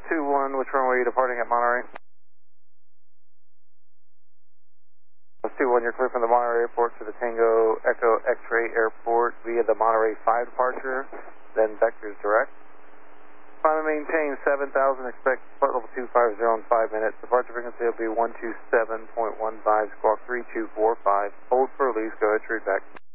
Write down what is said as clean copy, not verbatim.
21, which runway are you departing at Monterey? 21, you're clear from the Monterey Airport to the Tango Echo X-Ray Airport via the Monterey 5 departure, then vectors direct. Climb and maintain 7,000, expect flight level 250 in 5 minutes. Departure frequency will be 127.15, squawk 3245. Hold for release, go ahead, straight back.